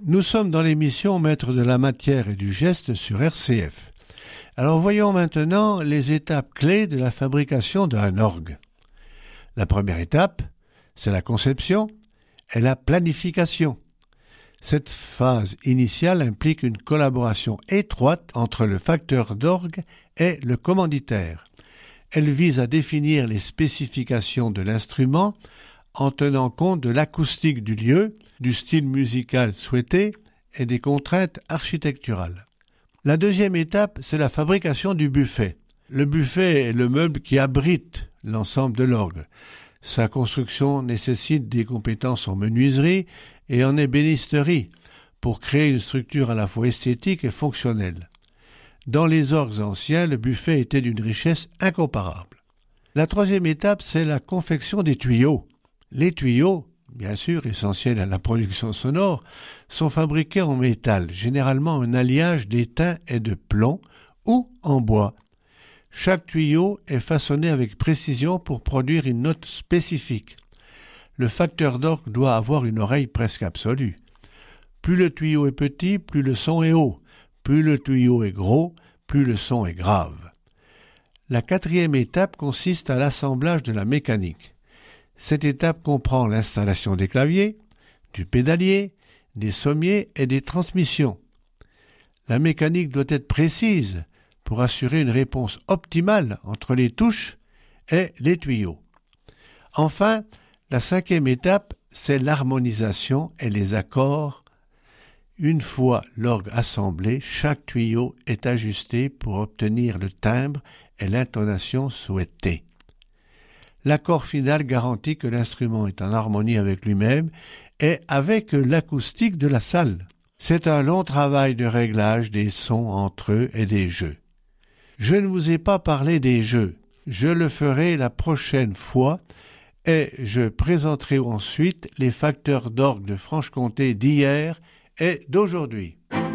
Nous sommes dans l'émission Maître de la matière et du geste sur RCF. Alors voyons maintenant les étapes clés de la fabrication d'un orgue. La première étape, c'est la conception et la planification. Cette phase initiale implique une collaboration étroite entre le facteur d'orgue et le commanditaire. Elle vise à définir les spécifications de l'instrument en tenant compte de l'acoustique du lieu, du style musical souhaité et des contraintes architecturales. La deuxième étape, c'est la fabrication du buffet. Le buffet est le meuble qui abrite l'ensemble de l'orgue. Sa construction nécessite des compétences en menuiserie et en ébénisterie pour créer une structure à la fois esthétique et fonctionnelle. Dans les orgues anciens, le buffet était d'une richesse incomparable. La troisième étape, c'est la confection des tuyaux. Les tuyaux, bien sûr essentiels à la production sonore, sont fabriqués en métal, généralement un alliage d'étain et de plomb ou en bois. Chaque tuyau est façonné avec précision pour produire une note spécifique. Le facteur d'orgue doit avoir une oreille presque absolue. Plus le tuyau est petit, plus le son est haut. Plus le tuyau est gros, plus le son est grave. La quatrième étape consiste à l'assemblage de la mécanique. Cette étape comprend l'installation des claviers, du pédalier, des sommiers et des transmissions. La mécanique doit être précise pour assurer une réponse optimale entre les touches et les tuyaux. Enfin, la cinquième étape, c'est l'harmonisation et les accords. Une fois l'orgue assemblé, chaque tuyau est ajusté pour obtenir le timbre et l'intonation souhaitée. L'accord final garantit que l'instrument est en harmonie avec lui-même et avec l'acoustique de la salle. C'est un long travail de réglage des sons entre eux et des jeux. Je ne vous ai pas parlé des jeux. Je le ferai la prochaine fois et je présenterai ensuite les facteurs d'orgue de Franche-Comté d'hier et d'aujourd'hui.